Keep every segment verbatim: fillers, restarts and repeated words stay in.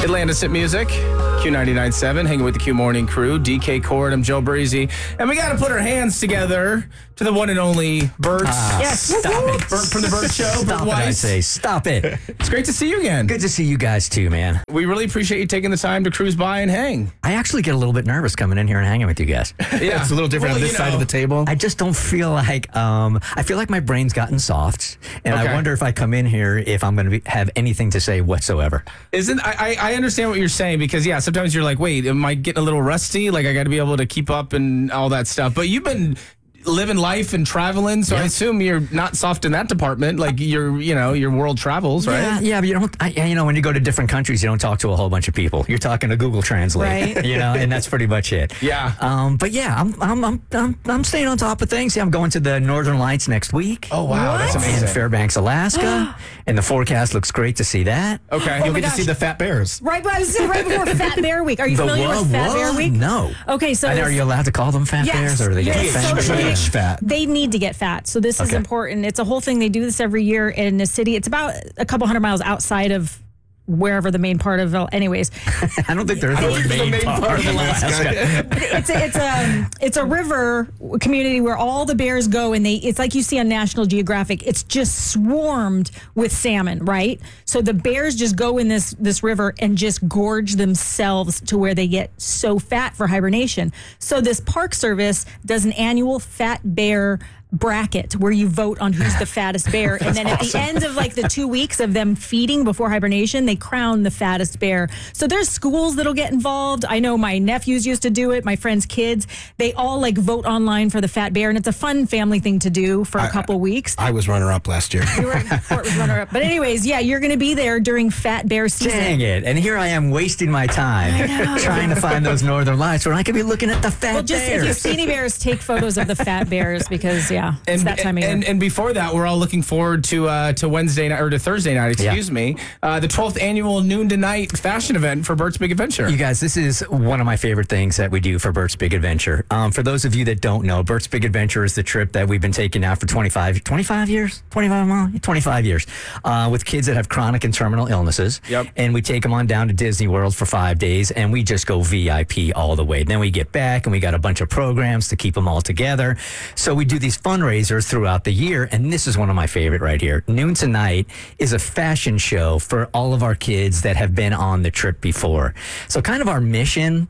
Atlantis Hit Music, Q ninety-nine point seven, hanging with the Q Morning Crew, D K Cord, I'm Joe Breezy. And we got to put our hands together to the one and only Bert. Ah, yes, stop it. Bert from the Bert Show. Stop Bert it, I Weiss. say. Stop it. It's great to see you again. Good to see you guys too, man. We really appreciate you taking the time to cruise by and hang. I actually get a little bit nervous coming in here and hanging with you guys. Yeah, it's a little different well, on this you side know, of the table. I just don't feel like, um, I feel like my brain's gotten soft, and Okay. I wonder if I come in here if I'm going to have anything to say whatsoever. Isn't I, I I understand what you're saying, because yeah, sometimes you're like, wait, am I getting a little rusty? Like I got to be able to keep up and all that stuff. But you've been living life and traveling, so Yeah. I assume you're not soft in that department. Like your you know your world travels, right? Yeah, yeah, but you don't. I, you know, when you go to different countries, you don't talk to a whole bunch of people. You're talking to Google Translate, Right. you know, and that's pretty much it. Yeah. Um, but yeah, I'm, I'm, I'm, I'm, I'm staying on top of things. Yeah, I'm going to the Northern Lights next week. Oh wow, that's What? amazing. In Fairbanks, Alaska, and the forecast looks great to see that. Okay, Oh You'll my get to gosh. see the fat bears. Right, but I was saying right before Fat Bear Week. Are you The familiar what? with Fat what? Bear Week? No. Okay, so And are it's- you allowed to call them fat Yes. bears, or are they Yes. getting fat? Socially- Socially aged fat. They need to get fat. So this is Okay. important. It's a whole thing. They do this every year in a city. It's about a couple hundred miles outside of wherever the main part of, anyways. I don't think there's think it's the a main, main part, part of of Alaska. it's a, it's a it's a river community where all the bears go, and they it's like you see on National Geographic. It's just swarmed with salmon, right? So the bears just go in this this river and just gorge themselves to where they get so fat for hibernation. So this Park Service does an annual fat bear bracket where you vote on who's the fattest bear, and then at the end of like the two weeks of them feeding before hibernation, they crown the fattest bear. So there's schools that'll get involved. I know my nephews used to do it, my friends' kids. They all like vote online for the fat bear, and it's a fun family thing to do for a couple weeks. I was runner up last year. You were Fort was runner up. But anyways, yeah, you're going to be there during fat bear season. Dang it. And here I am wasting my time trying to find those Northern Lights when I could be looking at the fat Well, just if you bears. see any bears, take photos of the fat bears, because yeah, it's And, that time of year. and, and before that, we're all looking forward to uh, to Wednesday night or to Thursday night, excuse Yeah. me, uh, the twelfth annual noon to night fashion event for Bert's Big Adventure. You guys, this is one of my favorite things that we do for Bert's Big Adventure. Um, for those of you that don't know, Bert's Big Adventure is the trip that we've been taking now for twenty-five, twenty-five years, twenty-five, well, twenty-five years, uh, with kids that have chronic and terminal illnesses. Yep. And we take them on down to Disney World for five days, and we just go V I P all the way. Then we get back, and we got a bunch of programs to keep them all together. So we do these fundraisers throughout the year, and this is one of my favorite right here. Noon to Night is a fashion show for all of our kids that have been on the trip before. So kind of our mission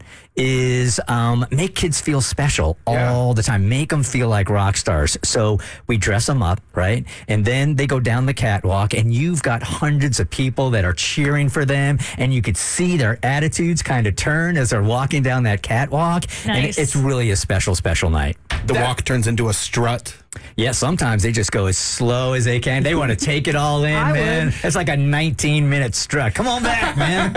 is um, make kids feel special Yeah. all the time. Make them feel like rock stars. So we dress them up, right? And then they go down the catwalk, and you've got hundreds of people that are cheering for them, and you could see their attitudes kind of turn as they're walking down that catwalk. And Nice. it's really a special, special night. The That- walk turns into a strut. Yeah, sometimes they just go as slow as they can. They want to take it all in, I man. would. It's like a nineteen minute strut. Come on back, man.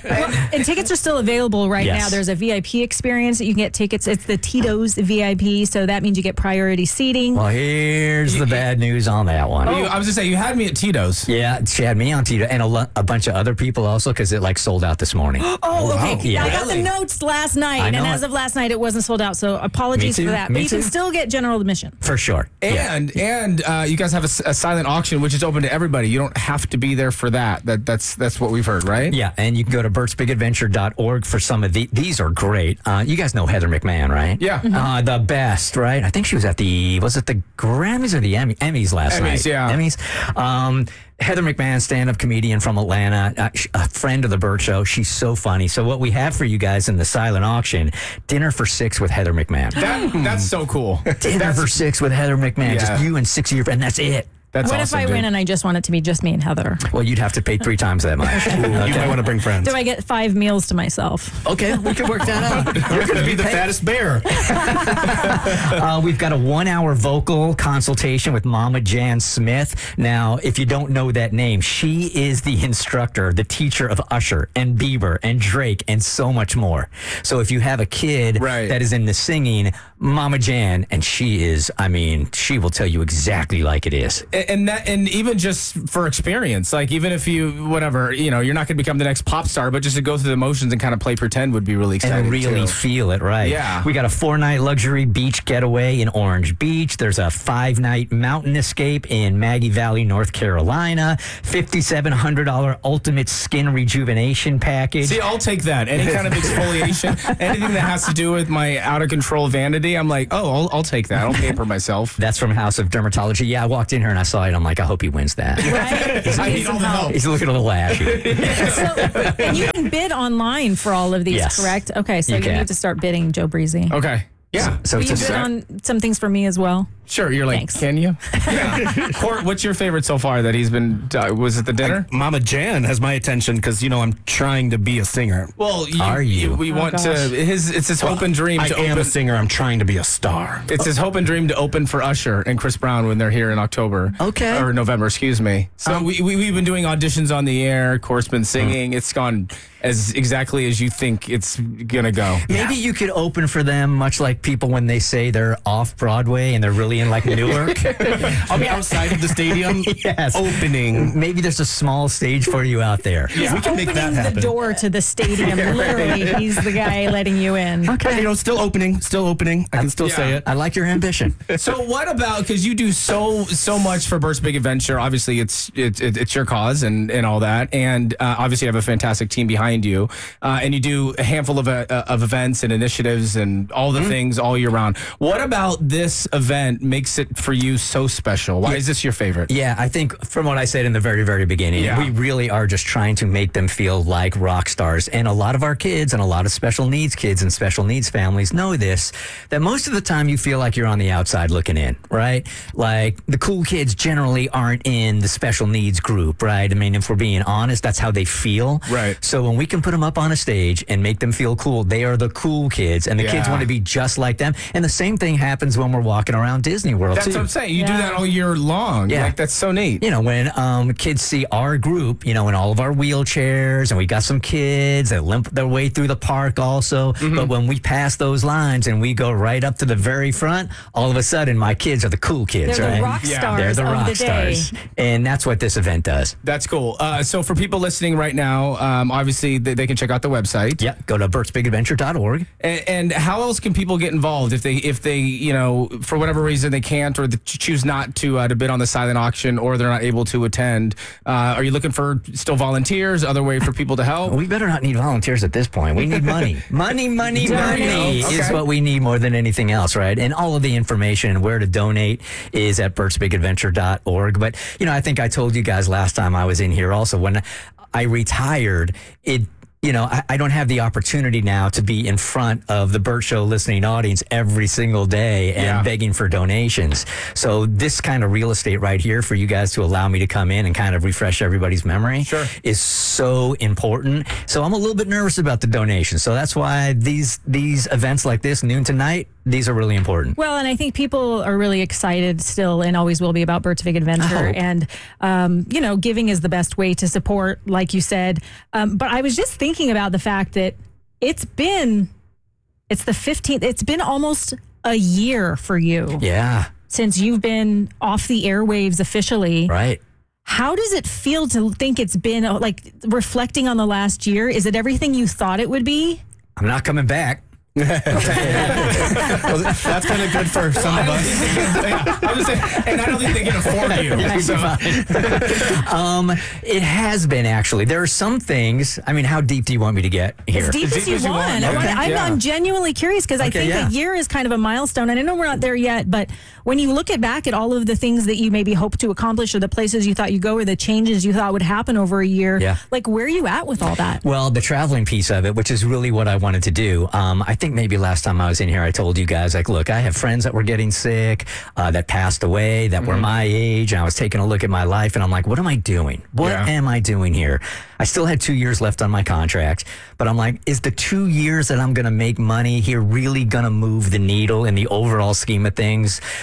And tickets are still available right Yes. now. There's a V I P experience that you can get tickets. It's the Tito's V I P, so that means you get priority seating. Well, here's the bad news on that one. You- I was just saying, you had me at Tito's. Yeah, she had me on Tito and a, lo- a bunch of other people also because it like sold out this morning. Oh, okay. wow. Yeah. I got Really? the notes last night, I and know as it. of last night, it wasn't sold out. So apologies Me too. for that. Me But you can too. still get general admission. For sure. Yeah. And and uh, you guys have a, s- a silent auction, which is open to everybody. You don't have to be there for that. That that's that's what we've heard, right? Yeah, and you can go to berts big adventure dot org for some of the. These are great. Uh, you guys know Heather McMahon, right? Yeah. Uh, the best, right? I think she was at the, was it the Grammys or the Emmy, Emmys last Emmys, night? yeah. Emmys. Um, Heather McMahon, stand-up comedian from Atlanta, uh, sh- a friend of the Bert Show. She's so funny. So what we have for you guys in the silent auction, dinner for six with Heather McMahon. That that's so cool. Dinner for six with Heather McMahon. Yeah. Just you and six of your friends. That's it. That's what awesome, if I dude. win and I just want it to be just me and Heather? Well, you'd have to pay three times that much. You might want to bring friends. Do I get five meals to myself? Okay, we can work that out. You're going to be the fattest bear. Uh, we've got a one-hour vocal consultation with Mama Jan Smith. Now, if you don't know that name, she is the instructor, the teacher of Usher and Bieber and Drake and so much more. So if you have a kid Right. that is into singing, Mama Jan, and she is, I mean, she will tell you exactly like it is. and that, and even just for experience, like even if you, whatever, you know, you're not going to become the next pop star, but just to go through the motions and kind of play pretend would be really exciting. And really too. feel it, right? Yeah. We got a four night luxury beach getaway in Orange Beach. There's a five night mountain escape in Maggie Valley, North Carolina. fifty-seven hundred dollars ultimate skin rejuvenation package. See, I'll take that. Any kind of exfoliation, anything that has to do with my out of control vanity, I'm like, oh, I'll, I'll take that. I'll pamper myself. That's from House of Dermatology. Yeah, I walked in here and I saw it. I'm like, I hope he wins that. Right? I need all the help. He's looking a little ashy. So, and you can bid online for all of these, Yes. correct? Okay, so You you, can. need to start bidding, Joe Breezy. Okay. Yeah. So Will it's you a bid set. on some things for me as well? Sure. You're like, Thanks. can you? Yeah. Court, what's your favorite so far that he's been, uh, was it the dinner? Mama Jan has my attention because, you know, I'm trying to be a singer. Well, you, Are you? we Oh, want to, gosh. his, it's his hope and dream I to am open. a singer. I'm trying to be a star. It's his hope and dream to open for Usher and Chris Brown when they're here in October. Okay. Or November, excuse me. So we, we, we've been doing auditions on the air. Court's been singing. It's gone as exactly as you think it's going to go. Maybe you could open for them, much like people when they say they're off Broadway and they're really in like Newark. I'll be outside of the stadium Yes. opening. Maybe there's a small stage for you out there. Yeah, we can make that Opening the happen. door to the stadium. Literally, he's the guy letting you in. Okay. You know, still opening, still opening. I can still Yeah. say it. I like your ambition. So what about, because you do so so much for Bert's Big Adventure. Obviously, it's it's it's your cause and, and all that. And uh, obviously, you have a fantastic team behind you. Uh, and you do a handful of, uh, of events and initiatives and all the Mm-hmm. things all year round. What about this event makes it for you so special? Why is this your favorite? Yeah, I think from what I said in the very, very beginning, Yeah. we really are just trying to make them feel like rock stars. And a lot of our kids and a lot of special needs kids and special needs families know this, that most of the time you feel like you're on the outside looking in, right? Like the cool kids generally aren't in the special needs group, right? I mean, if we're being honest, that's how they feel. Right. So when we can put them up on a stage and make them feel cool, they are the cool kids and the kids Yeah. want to be just like them. And the same thing happens when we're walking around Disney World That's too. what I'm saying. You do Yeah. that all year long. Yeah. Like, that's so neat. You know, when um, kids see our group, you know, in all of our wheelchairs, and we got some kids that limp their way through the park also. Mm-hmm. But when we pass those lines and we go right up to the very front, all of a sudden my kids are the cool kids, They're right? the rock Yeah. stars They're the of rock the day. stars. And that's what this event does. That's cool. Uh, so for people listening right now, um, obviously they, they can check out the website. Yep. Go to berts big adventure dot org. And, and how else can people get involved if they if they you know for whatever reason they can't or they choose not to uh, to bid on the silent auction or they're not able to attend? Uh, are you looking for still volunteers? Other way for people to help? We better not need volunteers at this point. We need money. money, money, money Okay. is what we need more than anything else, right? And all of the information and where to donate is at berts big adventure dot org. But, you know, I think I told you guys last time I was in here also, when I retired, it you know, I, I don't have the opportunity now to be in front of the Bert Show listening audience every single day and Yeah. begging for donations. So this kind of real estate right here for you guys to allow me to come in and kind of refresh everybody's memory Sure. is so important. So I'm a little bit nervous about the donations. So that's why these these events like this, noon to night, these are really important. Well, and I think people are really excited still and always will be about Bert's Big Adventure. hope. And, um, you know, giving is the best way to support, like you said. Um, but I was just thinking about the fact that it's been, it's the fifteenth, it's been almost a year for you Yeah, since you've been off the airwaves officially. right. How does it feel to think it's been uh, like reflecting on the last year? Is it everything you thought it would be? I'm not coming back. Well, that's kind of good for some of us. I was saying, and I don't think they can afford you. So. Um, it has been actually. There are some things. I mean, how deep do you want me to get here? As deep As as deep you as you want. want. I want Okay. I'm, Yeah. I'm genuinely curious because I Okay, think yeah. a year is kind of a milestone. And I know we're not there yet, but when you look at back at all of the things that you maybe hope to accomplish or the places you thought you'd go or the changes you thought would happen over a year, Yeah. like where are you at with all that? Well, the traveling piece of it, which is really what I wanted to do. Um, I think maybe last time I was in here, I told you guys, like, look, I have friends that were getting sick, uh, that passed away, that were my age. And I was taking a look at my life and I'm like, what am I doing? What Yeah. am I doing here? I still had two years left on my contract, but I'm like, is the two years that I'm going to make money here really going to move the needle in the overall scheme of things?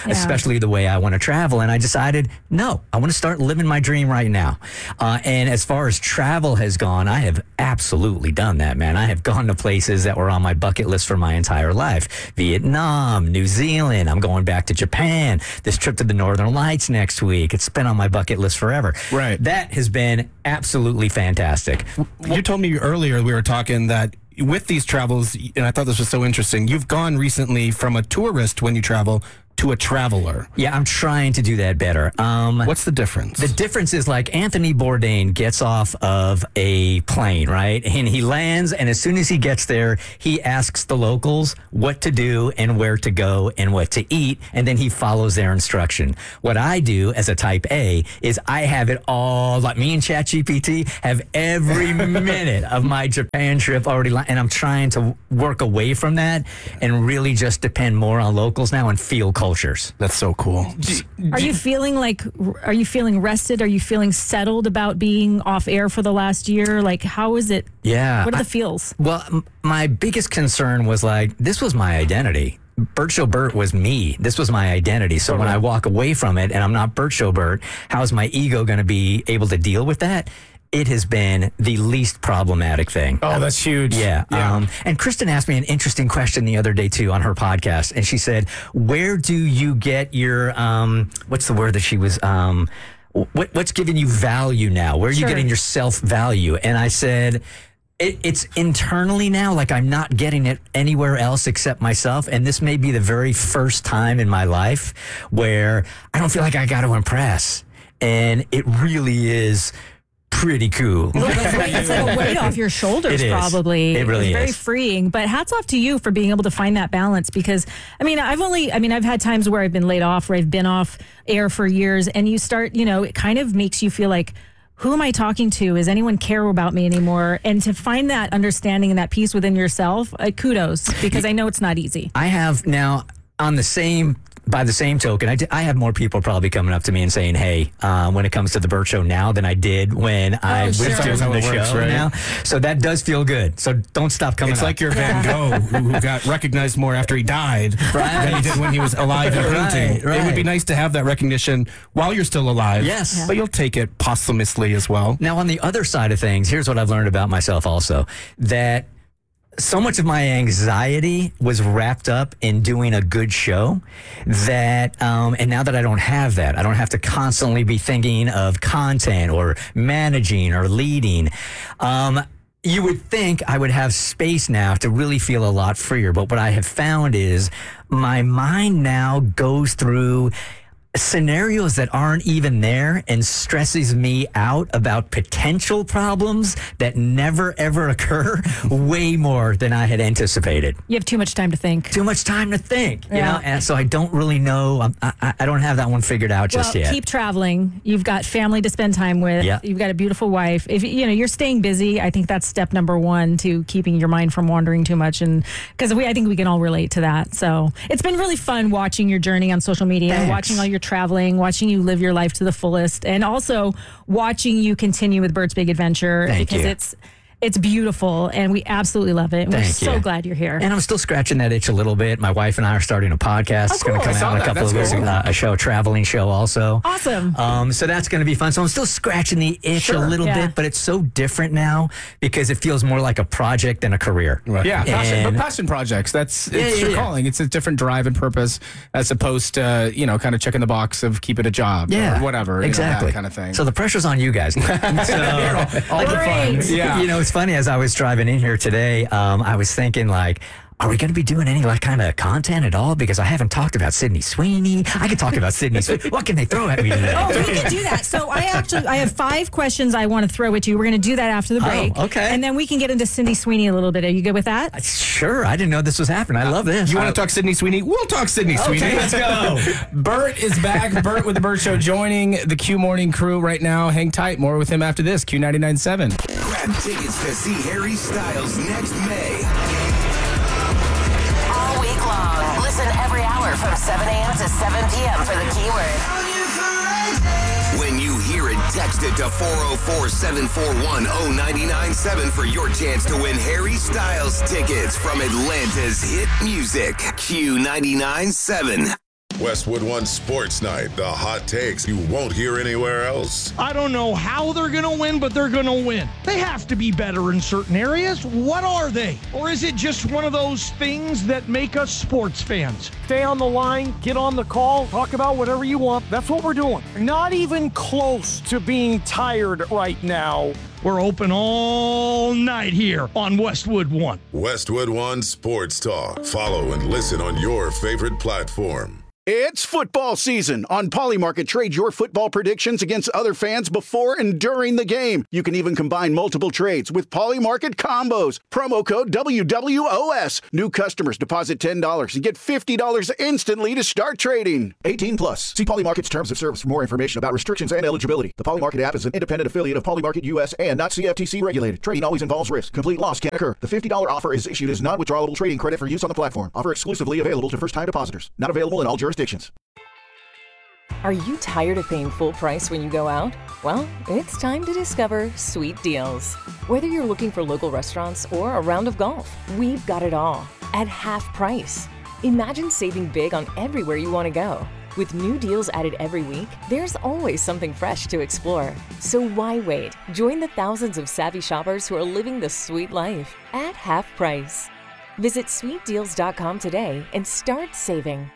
especially the way I want to travel. And I decided, no, I want to start living my dream right now. Uh, and as far as travel has gone, I have absolutely done that, man. I have gone to places that were on my bucket list for my entire life. Vietnam, New Zealand. I'm going back to Japan. This trip to the Northern Lights next week. It's been on my bucket list forever. Right. That has been absolutely fantastic. You told me earlier, we were talking that with these travels, and I thought this was so interesting, you've gone recently from a tourist when you travel to a traveler. Yeah, I'm trying to do that better. Um, What's the difference? The difference is like Anthony Bourdain gets off of a plane, right? And he lands, and as soon as he gets there, he asks the locals what to do and where to go and what to eat, and then he follows their instruction. What I do as a type A is I have it all, like me and ChatGPT have every minute of my Japan trip already, li- and I'm trying to work away from that and really just depend more on locals now and feel cultures. That's so cool. Are you feeling like, are you feeling rested? Are you feeling settled about being off air for the last year? Like, how is it? Yeah. What are I- the feels? Well, m- my biggest concern was like, this was my identity. Bert Show Bert was me. This was my identity. So when I walk away from it and I'm not Bert Show Bert, how's my ego going to be able to deal with that? It has been the least problematic thing. Oh, that's huge. Yeah. Yeah. Um, and Kristen asked me an interesting question the other day, too, on her podcast. And she said, where do you get your, um, what's the word that she was, um, what, what's giving you value now? Where are you Sure. getting your self-value? And I said, it, it's internally now, like I'm not getting it anywhere else except myself. And this may be the very first time in my life where I don't feel like I got to impress. And it really is pretty cool. It's like a weight off your shoulders, It is. probably. It really It's very is. freeing. But hats off to you for being able to find that balance because, I mean, I've only, I mean, I've had times where I've been laid off, where I've been off air for years, and you start, you know, it kind of makes you feel like, who am I talking to? Does anyone care about me anymore? And to find that understanding and that peace within yourself, uh, kudos, because I know it's not easy. I have now on the same by the same token, I, d- I have more people probably coming up to me and saying, hey, uh, when it comes to the Bert Show now than I did when I was sure. doing That's how the it show works, right? now. So that does feel good. So don't stop coming It's up. like your Van Gogh, who, who got recognized more after he died Right. than he did when he was alive and Right, painting. right. It would be nice to have that recognition while you're still alive. Yes. Yeah. But you'll take it posthumously as well. Now, on the other side of things, here's what I've learned about myself also, that so much of my anxiety was wrapped up in doing a good show that, um, and now that I don't have that, I don't have to constantly be thinking of content or managing or leading. Um, you would think I would have space now to really feel a lot freer. But what I have found is my mind now goes through scenarios that aren't even there and stresses me out about potential problems that never ever occur way more than I had anticipated. You have too much time to think. Too much time to think, you Yeah. know, and so I don't really know. um, I, I, I don't have that one figured out just well, yet. keep traveling. You've got family to spend time with. Yeah. You've got a beautiful wife. If you know you're staying busy, I think that's step number one to keeping your mind from wandering too much. And because we, I think we can all relate to that. So it's been really fun watching your journey on social media, Thanks. watching all your traveling, watching you live your life to the fullest, and also watching you continue with Bert's Big Adventure Thank because you. it's it's beautiful and we absolutely love it. And we're Thank so you. glad you're here. And I'm still scratching that itch a little bit. My wife and I are starting a podcast. Oh, It's going cool. to I come saw out in a that. couple That's of weeks. cool. Uh, a show, a traveling show also. Awesome. Um, so that's going to be fun. So I'm still scratching the itch Sure. a little Yeah. bit, but it's so different now because it feels more like a project than a career. Right. Yeah, passion, And- but passion projects. That's it's Yeah, yeah, your yeah. calling. It's a different drive and purpose as opposed to you know kind of checking the box of keep it a job Yeah, or whatever. you know, exactly. that kind of thing. So the pressure's on you guys. so, all the fun. Great. Yeah. You know, it's funny as I was driving in here today, um, I was thinking like, are we going to be doing any like kind of content at all? Because I haven't talked about Sydney Sweeney. I could talk about Sydney Sweeney. What can they throw at me today? Oh, we can do that. So I actually I have five questions I want to throw at you. We're going to do that after the break. Oh, okay. And then we can get into Cindy Sweeney a little bit. Are you good with that? Sure, I didn't know this was happening. I love this. You want to talk Sydney Sweeney? We'll talk Sydney Sweeney. Okay, let's go. Bert is back. Bert with the Bert Show joining the Q Morning crew right now. Hang tight. More with him after this. Q ninety-nine point seven. Grab tickets to see Harry Styles next May. All week long. Listen every hour from seven a.m. to seven p.m. for the keyword. When you hear it, text it to four oh four, seven four one, oh nine nine seven for your chance to win Harry Styles tickets from Atlanta's hit music. Q ninety-nine point seven. Westwood One Sports Night, the hot takes you won't hear anywhere else. I don't know how they're going to win, but they're going to win. They have to be better in certain areas. What are they? Or is it just one of those things that make us sports fans? Stay on the line, get on the call, talk about whatever you want. That's what we're doing. Not even close to being tired right now. We're open all night here on Westwood One. Westwood One Sports Talk. Follow and listen on your favorite platform. It's football season. On Polymarket, trade your football predictions against other fans before and during the game. You can even combine multiple trades with Polymarket combos. Promo code W W O S. New customers deposit ten dollars and get fifty dollars instantly to start trading. eighteen plus. See Polymarket's terms of service for more information about restrictions and eligibility. The Polymarket app is an independent affiliate of Polymarket U S and not C F T C regulated. Trading always involves risk. Complete loss can occur. The fifty dollars offer is issued as non-withdrawable trading credit for use on the platform. Offer exclusively available to first-time depositors. Not available in all jurisdictions. Are you tired of paying full price when you go out? Well, it's time to discover Sweet Deals. Whether you're looking for local restaurants or a round of golf, we've got it all at half price. Imagine saving big on everywhere you want to go. With new deals added every week, there's always something fresh to explore. So why wait? Join the thousands of savvy shoppers who are living the sweet life at half price. Visit sweet deals dot com today and start saving.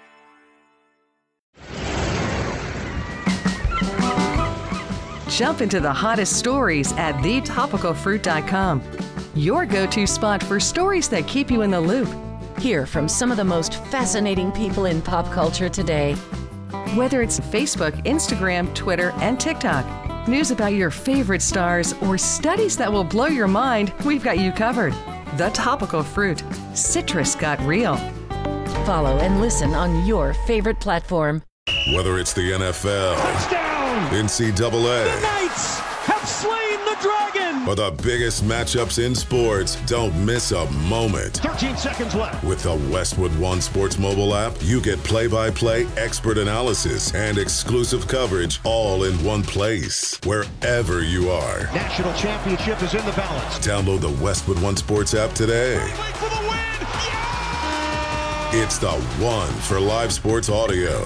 Jump into the hottest stories at the topical fruit dot com. Your go-to spot for stories that keep you in the loop. Hear from some of the most fascinating people in pop culture today. Whether it's Facebook, Instagram, Twitter, and TikTok, news about your favorite stars, or studies that will blow your mind, we've got you covered. The Topical Fruit. Citrus got real. Follow and listen on your favorite platform. Whether it's the N F L, Touchdown! N C double A, The Knights have slain the dragon! or the biggest matchups in sports, don't miss a moment. thirteen seconds left. With the Westwood One Sports mobile app, you get play-by-play expert analysis and exclusive coverage all in one place, wherever you are. National championship is in the balance. Download the Westwood One Sports app today. For the win! It's the one for live sports audio.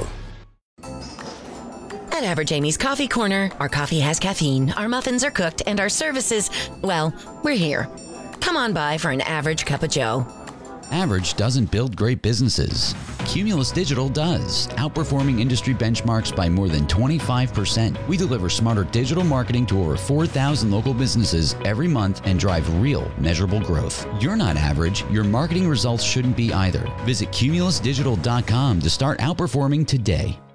At Average Amy's Coffee Corner, our coffee has caffeine, our muffins are cooked, and our services, well, we're here. Come on by for an average cup of joe. Average doesn't build great businesses. Cumulus Digital does, outperforming industry benchmarks by more than twenty-five percent. We deliver smarter digital marketing to over four thousand local businesses every month and drive real, measurable growth. You're not average. Your marketing results shouldn't be either. Visit cumulus digital dot com to start outperforming today.